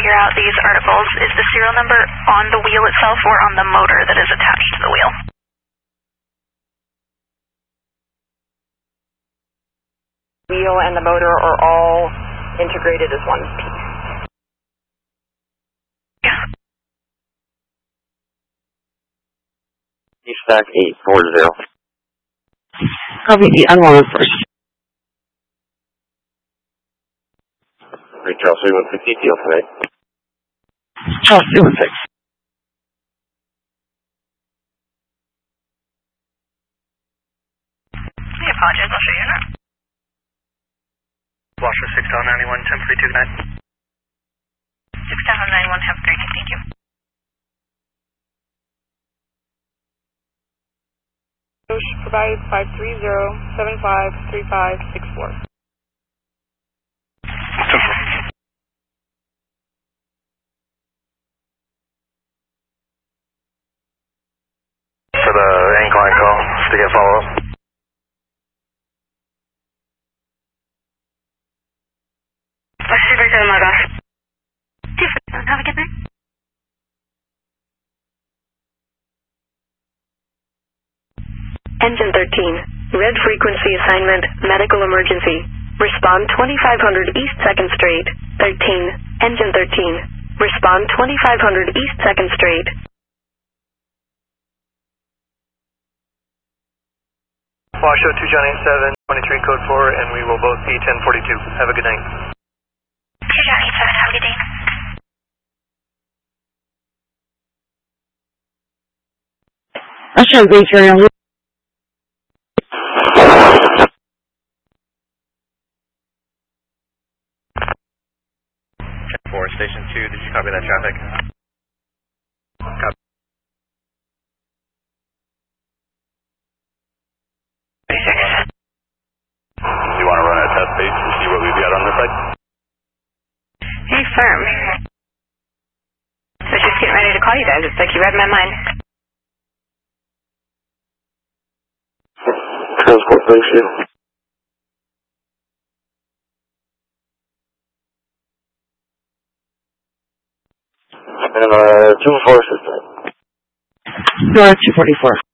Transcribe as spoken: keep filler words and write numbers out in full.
figure out these articles. Is the serial number on the wheel itself or on the motor that is attached to the wheel? Wheel and the motor are all integrated as one piece. Yeah. Stack eight four zero. Copy the unwanted first. Retail three one six detail today. Charles three one six. I apologize, I'll show you now. Washer six down ninety-one, temp three two nine. six down ninety-one, temp three two, thank you. Provide five three zero seven five three five six four. For the incline call, to get follow-up. two three seven, log off. two three seven, have a good night. Engine thirteen, red frequency assignment, medical emergency. Respond twenty-five hundred East second Straight. thirteen, engine thirteen. Respond twenty-five hundred East second Straight. Washoe two John eight seven, twenty-three code four, and we will both be ten forty-two. Have a good night. two John eight seven, have a good day. That's your great journal. four, station two, did you copy that traffic? Copy. You want to run a test base and see what we've got on this side? Hey, firm. I was just getting ready to call you guys. It's like you read my mind. Transport station. And uh, two four system. Door two forty-four.